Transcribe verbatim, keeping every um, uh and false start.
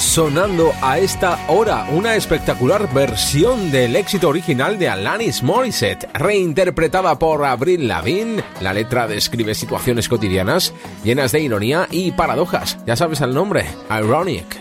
sonando a esta hora, una espectacular versión del éxito original de Alanis Morissette, reinterpretada por Avril Lavigne. La letra describe situaciones cotidianas llenas de ironía y paradojas. Ya sabes el nombre, Ironic.